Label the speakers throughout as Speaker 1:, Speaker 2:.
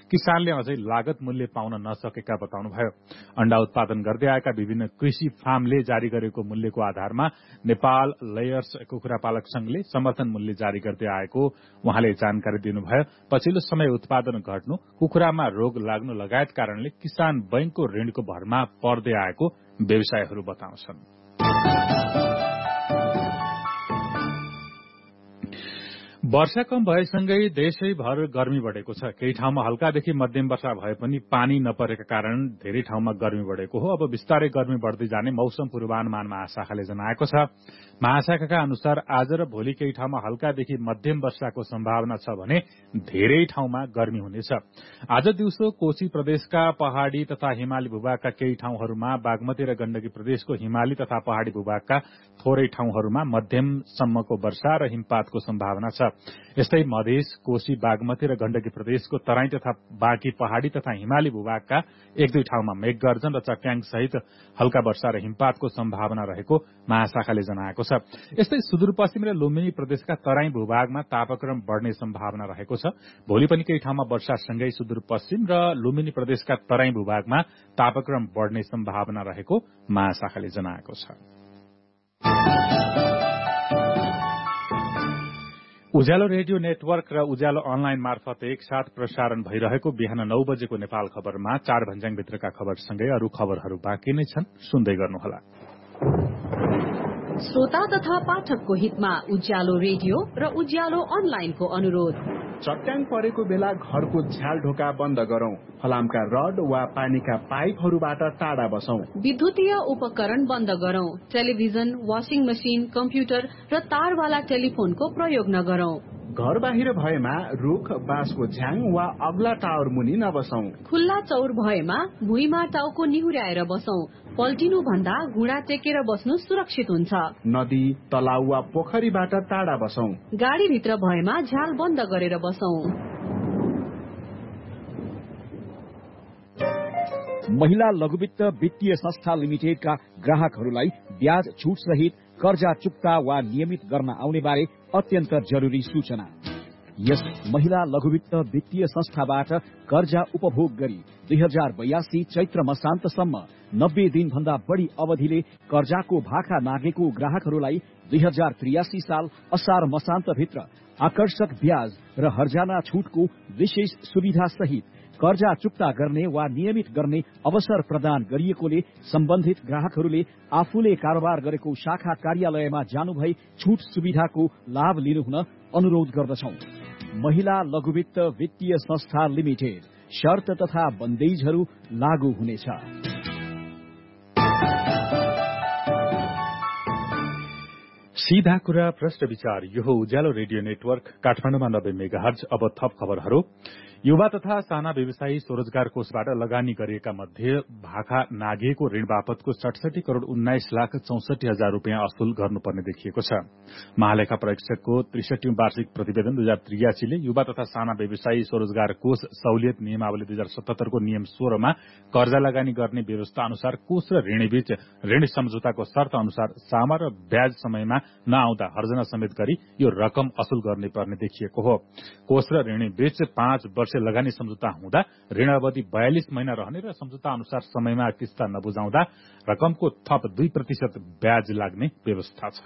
Speaker 1: किसानले अझै लागत मूल्य पाउन नसकेका बताउनुभयो। अण्डा उत्पादन गर्दै आएका विभिन्न कृषि फार्मले जारी गरेको मूल्यको आधारमा नेपाल लेयर्स कुखुरा पालक संघले समर्थन मूल्य जारी गर्दै आएको उहाँले जानकारी दिनुभयो। पछिल्लो समय उत्पादन घट्नु, कुखुरामा रोग लाग्नु लगायत कारणले किसान बैंकको ऋणको भरमा पर्दै आएको व्यवसायीहरू बताउँछन्। वर्षा कम भएसँगै देशैभर गर्मी बढेको छ। केही ठाउँमा हल्कादेखि मध्यम वर्षा भए पनि पानी नपरेका कारण धेरै ठाउँमा गर्मी बढेको हो। अब बिस्तारै गर्मी बढ्दै जाने मौसम पूर्वानुमान महाशाखाले जनाएको छ। महाशाखाका अनुसार आज र भोलि केही ठाउँमा हल्कादेखि मध्यम वर्षाको सम्भावना छ भने धेरै ठाउँमा गर्मी हुनेछ। आज दिउँसो कोशी प्रदेशका पहाड़ी तथा हिमाली भूभागका केही ठाउँहरूमा, बागमती र गण्डकी प्रदेशको हिमाली तथा पहाड़ी भूभागका थोरै ठाउँहरूमा मध्यमसम्मको वर्षा र हिमपातको सम्भावना छ। यस्तै मधेस, कोशी, बागमती र गण्डकी प्रदेशको तराई तथा बाँकी पहाड़ी तथा हिमाली भूभागका एक दुई ठाउँमा मेघगर्जन र चट्याङ सहित हल्का वर्षा र हिमपातको सम्भावना रहेको महाशाखाले जनाएको छ। यस्तै सुदूरपश्चिम र लुम्बिनी प्रदेशका तराई भूभागमा तापक्रम बढ़ने सम्भावना रहेको छ। भोलि पनि केही ठाउँमा वर्षासँगै सुदूरपश्चिम र लुम्बिनी प्रदेशका तराई भूभागमा तापक्रम बढ़ने सम्भावना रहेको महाशाखाले जनाएको छ। उज्यालो रेडियो नेटवर्क र उज्यालो अनलाइन मार्फत एकसाथ प्रसारण भइरहेको बिहान 9 बजेको नेपाल खबरमा 4 भन्ज्याङभित्रका खबरसँगै अरू खबरहरू बाँकी नै छन्, सुन्दै गर्नुहोला।
Speaker 2: श्रोता तथा पाठकको हितमा उज्यालो रेडियो र उज्यालो अनलाइनको अनुरोध।
Speaker 3: चट्याङ परेको बेला घरको झ्याल ढोका बन्द गरौं। फलामका रड वा पानीका पाइपहरूबाट टाढा बसौं।
Speaker 2: विद्युतीय उपकरण बन्द गरौं। टेलिभिजन, वाशिङ मशिन, कम्प्युटर र तारवाला टेलिफोनको प्रयोग नगरौं।
Speaker 3: घर बाहिर भएमा रुख, बाँसको झ्याङ वा अग्ला टावर मुनि नबसौं।
Speaker 2: खुल्ला चौर भएमा भुइँमा टाउको निहुर्याएर बसौं। पल्टिनु भन्दा घुँडा टेकेर बस्नु सुरक्षित हुन्छ।
Speaker 3: नदी, तलाउ वा पोखरीबाट टाढा बसौं।
Speaker 2: गाडीभित्र भएमा झ्याल बन्द गरेर बसौं।
Speaker 4: महिला लघुवित्त वित्तीय संस्था लिमिटेडका ग्राहकहरूलाई ब्याज छुट सहित कर्जा चुक्ता वा नियमित गर्न आउने बारे अत्यन्त जरुरी सूचना। यस महिला लघुवित्त वित्तीय संस्थाबाट कर्जा उपभोग गरी 2082 चैत्र मसान्तसम्म 90 दिनभन्दा बढ़ी अवधिले कर्जाको भाखा नागेको ग्राहकहरूलाई 2083 साल असार मसान्तभित्र आकर्षक ब्याज र हर्जाना छुटको विशेष सुविधा सहित कर्जा चुक्ता गर्ने वा नियमित गर्ने अवसर प्रदान गरिएकोले सम्बन्धित ग्राहकहरूले आफूले कारोबार गरेको शाखा कार्यालयमा जानुभई छुट सुविधाको लाभ लिनुहुन अनुरोध गर्दछौं। महिला लघुवित्त वित्तीय संस्था लिमिटेड। शर्त तथा बन्देजहरू लागू हुनेछ।
Speaker 1: सीधा कुरा प्रश्न विचार। यो हो उज्यालो रेडियो नेटवर्क काठमाडौँमा 90 मेगाहर्ज। अब थप खबरहरू। युवा तथा साना व्यवसायी स्वरोजगार कोषबाट लगानी गरिएका मध्ये भाखा नागिएको ऋण बापतको 67 करोड़ 19,64,000 रूपियाँ असुल गर्नुपर्ने देखिएको छ। महालेखा परीक्षकको 63औं वार्षिक प्रतिवेदन 2083 ले युवा तथा साना व्यवसायी स्वरोजगार कोष सहुलियत नियमावली 2077 को नियम 16 मा कर्जा लगानी गर्ने व्यवस्था अनुसार कोष र ऋणीबीच ऋण सम्झौताको शर्त अनुसार सामा र ब्याज समयमा नआउँदा हर्जना समेत गरी यो रकम असुल गर्ने पर्ने देखिएको हो। कोष र ऋणीबीच 5 वर्ष लगानी सम्झौता हुँदा ऋण अवधि 42 महिना रहने र सम्झौता अनुसार समयमा किस्ता नबुझाउँदा रकमको थप 2% ब्याज लाग्ने व्यवस्था छ।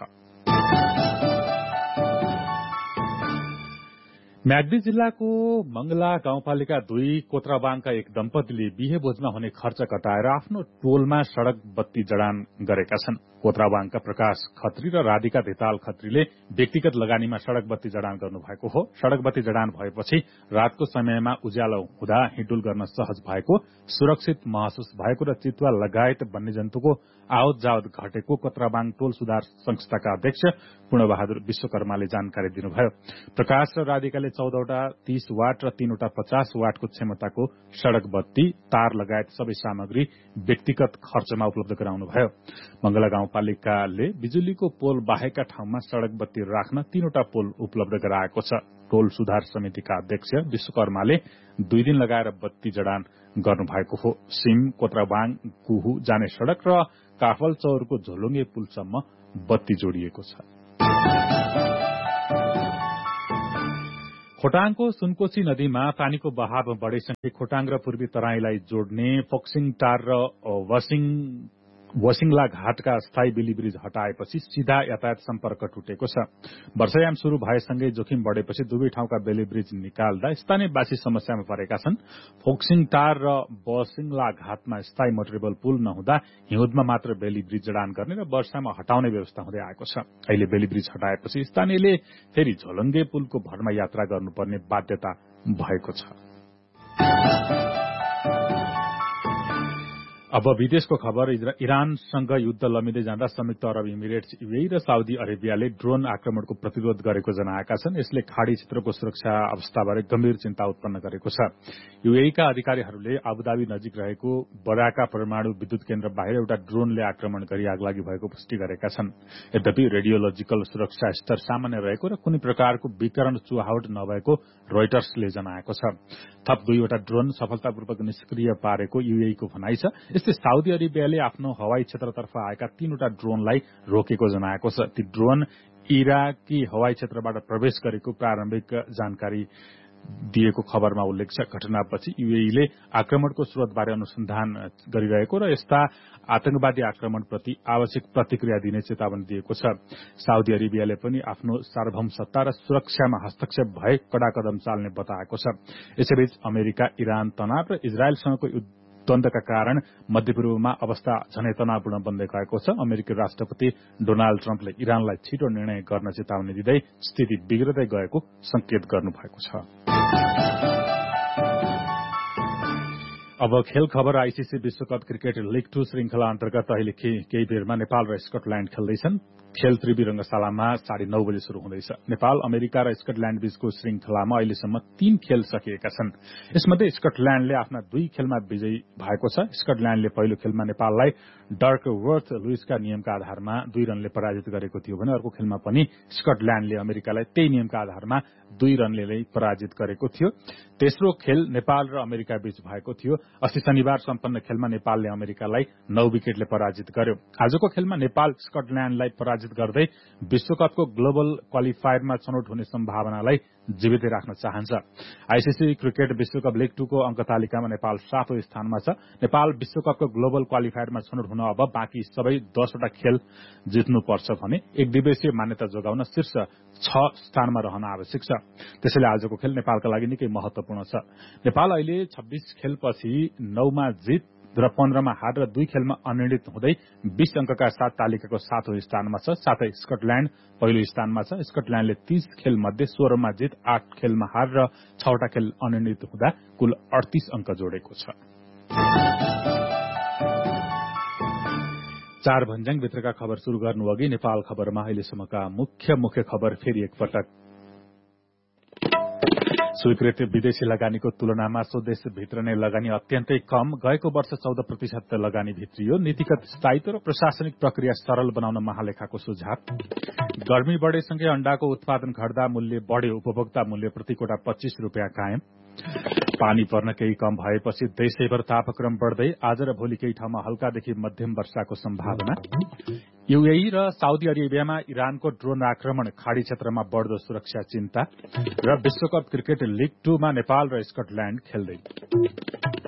Speaker 1: म्याग्दी जिल्लाको मंगला गाउँपालिका 2 कोत्राबाङका एक दम्पतिले बिहे भोजमा हुने खर्च कटाएर आफ्नो टोलमा सड़क बत्ती जडान गरेका छन्। कोत्राबाङका प्रकाश खत्री र राधिका धिताल खत्रीले व्यक्तिगत लगानीमा सड़क बत्ती जडान गर्नुभएको हो। सड़क बत्ती जडान भएपछि रातको समयमा उज्यालो हुँदा हिँडुल गर्न सहज भएको, सुरक्षित महसुस भएको र चितुवा लगायत वन्यजन्तुको आवत जावत घटेको कोत्राबाङ टोल सुधार संस्थाका अध्यक्ष पूर्णबहादुर विश्वकर्माले जानकारी दिनुभयो। प्रकाश र राधिकाले 14 वटा 30 वाट र 3 वटा 50 वाटको क्षमताको सड़क बत्ती, तार लगायत सबै सामग्री व्यक्तिगत खर्चमा उपलब्ध गराउनुभयो। मंगला गाउँपालिकाले बिजुलीको पोल बाहेकका ठाउँमा सड़क बत्ती राख्न 3 वटा पोल उपलब्ध गराएको छ। टोल सुधार समितिका अध्यक्ष विश्वकर्माले 2 दिन लगाएर बत्ती जडान गर्नुभएको हो। सिम कोत्राबाङ कुहु जाने सड़क र काफल चौरको झोलुङ्गे पुलसम्म बत्ती जोडिएको छ। खोटाङको सुनकोशी नदीमा पानीको बहाव बढेसँगै खोटाङ र पूर्वी तराईलाई जोड्ने फोक्सिङटार र वसिङला घाटका स्थायी बेली ब्रिज हटाएपछि सीधा यातायात सम्पर्क टुटेको छ। वर्षायाम शुरू भएसँगै जोखिम बढ़ेपछि दुवै ठाउँका बेली ब्रिज निकाल्दा स्थानीयवासी समस्यामा परेका छन्। फोक्सिङटार र वसिङला घाटमा स्थायी मोटरेबल पुल नहुँदा हिउँदमा मात्र बेली ब्रिज जडान गर्ने र वर्षामा हटाउने व्यवस्था हुँदै आएको छ। अहिले बेली ब्रिज हटाएपछि स्थानीयले फेरि झोलङ्गे पुलको भरमा यात्रा गर्नुपर्ने बाध्यता भएको छ। अब विदेशको खबर। इरानसँग युद्ध लमिँदै जाँदा संयुक्त अरब इमिरेट्स, यूएई र साउदी अरेबियाले ड्रोन आक्रमणको प्रतिरोध गरेको जनाएका छन्। यसले खाड़ी क्षेत्रको सुरक्षा अवस्थाबारे गम्भीर चिन्ता उत्पन्न गरेको छ। यूएईका अधिकारीहरूले अबुधाबी नजिक रहेको बराका परमाणु विद्युत केन्द्र बाहिर एउटा ड्रोनले आक्रमण गरी आगलागी भएको पुष्टि गरेका छन्। यद्यपि रेडियोलोजिकल सुरक्षा स्तर सामान्य रहेको र कुनै प्रकारको विकिरण चुहावट नभएको रोइटर्सले जनाएको छ। थप 2वटा ड्रोन सफलतापूर्वक निष्क्रिय पारेको यूएईको भनाइ छ। यस्तै साउदी अरेबियाले आफ्नो हवाई क्षेत्रतर्फ आएका 3वटा ड्रोनलाई रोकेको जनाएको छ। ती ड्रोन इराकी हवाई क्षेत्रबाट प्रवेश गरेको प्रारम्भिक जानकारी दिएको खबरमा उल्लेख छ। घटनापछि यूएईले आक्रमणको स्रोतबारे अनुसन्धान गरिरहेको र यस्ता आतंकवादी आक्रमणप्रति आवश्यक प्रतिक्रिया दिने चेतावनी दिएको छ। साउदी अरेबियाले पनि आफ्नो सार्वभौमसत्ता र सुरक्षामा हस्तक्षेप भए कड़ा कदम चाल्ने बताएको छ। यसैबीच अमेरिका इरान तनाव र इजरायलसँगको द्वन्द्वका कारण मध्यपूर्वमा अवस्था झनै तनावपूर्ण बन्दै गएको छ। अमेरिकी राष्ट्रपति डोनाल्ड ट्रम्पले इरानलाई छिटो निर्णय गर्न चेतावनी दिँदै स्थिति बिग्रदै गएको संकेत गर्नुभएको छ। अब खेल खबर। आईसीसी विश्वकप क्रिकेट लीग 2 श्रृंखला अन्तर्गत अहिले केही बेरमा नेपाल र स्कटल्याण्ड खेल्दैछन्। खेल त्रिवी रंगशालामा 9:30 बजे शुरू हुँदैछ। नेपाल, अमेरिका र स्कटल्याण्ड बीचको श्रृंखलामा अहिलेसम्म 3 खेल सकिएका छन्। यसमध्ये स्कटल्याण्डले आफ्ना 2 खेलमा विजयी भएको छ। स्कटल्याण्डले पहिलो खेलमा नेपाललाई डर्कवर्थ लुइसका नियमका आधारमा 2 रनले पराजित गरेको थियो भने अर्को खेलमा पनि स्कटल्याण्डले अमेरिकालाई त्यही नियमका आधारमा 2 रनले पराजित गरेको थियो। तेस्रो खेल नेपाल र अमेरिका बीच भएको थियो। अस्ति शनिबार सम्पन्न खेलमा नेपालले अमेरिकालाई 9 विकेटले पराजित गर्यो। आजको खेलमा नेपाल स्कटल्याण्डलाई पराजित गर्दै विश्वकपको ग्लोबल क्वालिफायरमा छनौट हुने सम्भावनालाई जीवितै राख्न चाहन्छ। आईसीसी क्रिकेट विश्वकप लीग 2 को अंक तालिकामा नेपाल 7औं स्थानमा छ। नेपाल विश्वकपको ग्लोबल क्वालिफायरमा छनौट हुन अब बाँकी सबै 10वटा खेल जित्नुपर्छ भने एक दिवसीय मान्यता जोगाउन शीर्ष 6 स्थानमा रहन आवश्यक छ। त्यसैले आजको खेल नेपालका लागि निकै महत्वपूर्ण छ। नेपाल अहिले 26 खेलपछि 9 मा जित र 15 मा हार र 2 खेलमा अनिर्णित हुँदै 20 अंकका साथ तालिकाको 7औं स्थानमा छ। साथै स्कटल्याण्ड पहिलो स्थानमा छ। स्कटल्याण्डले 30 खेल मध्ये 16 मा जित, 8 खेलमा हार र 6वटा खेल अनिर्णित हुँदा कुल 38 अंक जोडेको छ। 4 भन्ज्याङ भित्रका खबर शुरू गर्नु अघि नेपाल खबरमा अहिलेसम्मका मुख्य खबर फेरि एकपटक। स्वीकृत विदेशी लगानीको तुलनामा स्वदेशभित्र नै लगानी अत्यन्तै कम। गएको वर्ष 14% लगानी भित्रियो। नीतिगत स्थायित्व र प्रशासनिक प्रक्रिया सरल बनाउन महालेखाको सुझाव। गर्मी बढेसँगै अण्डाको उत्पादन घट्दा मूल्य बढ्यो। उपभोक्ता मूल्य प्रति कोटा 25 रुपियाँ कायम। पानी पर्न केही कम भएपछि देशैभर तापक्रम बढ्दै आज र भोलि केही ठाउँमा हल्कादेखि मध्यम वर्षाको सम्भावना। यूएई र साउदी अरेबियामा इरानको ड्रोन आक्रमण, खाड़ी क्षेत्रमा बढ्दो सुरक्षा चिन्ता र विश्वकप क्रिकेट लीग 2 मा नेपाल र स्कटल्याण्ड खेल्दै।